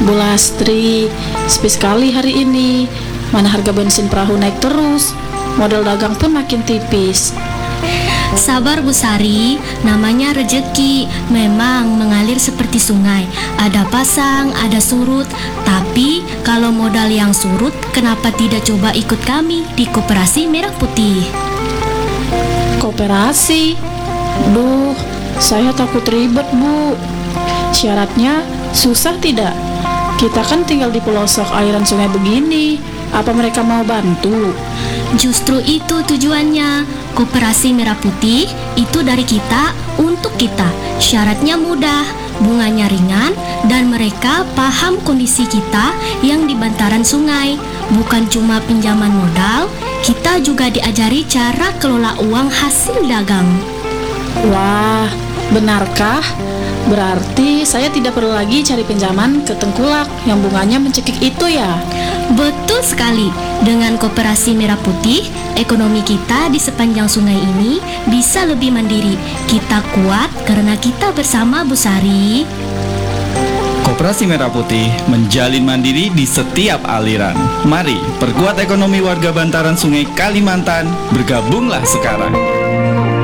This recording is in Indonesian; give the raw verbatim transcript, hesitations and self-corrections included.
Bu Lastri, sepi sekali hari ini. Mana harga bensin perahu naik terus, modal dagang pun makin tipis. Sabar Bu Sari, namanya rejeki. Memang mengalir seperti sungai. Ada pasang, ada surut. Tapi kalau modal yang surut, kenapa tidak coba ikut kami di Koperasi Merah Putih? Koperasi? Duh, saya takut ribet, Bu. Syaratnya susah tidak? Kita kan tinggal di pelosok aliran sungai begini. Apa mereka mau bantu? Justru itu tujuannya. Koperasi Merah Putih itu dari kita untuk kita. Syaratnya mudah, bunganya ringan, dan mereka paham kondisi kita yang di bantaran sungai. Bukan cuma pinjaman modal, kita juga diajari cara kelola uang hasil dagang. Wah, benarkah? Berarti saya tidak perlu lagi cari pinjaman ke tengkulak yang bunganya mencekik itu ya? Betul sekali. Dengan Koperasi Merah Putih, ekonomi kita di sepanjang sungai ini bisa lebih mandiri. Kita kuat karena kita bersama, Bu Sari. Koperasi Merah Putih menjalin mandiri di setiap aliran. Mari perkuat ekonomi warga bantaran Sungai Kalimantan. Bergabunglah sekarang.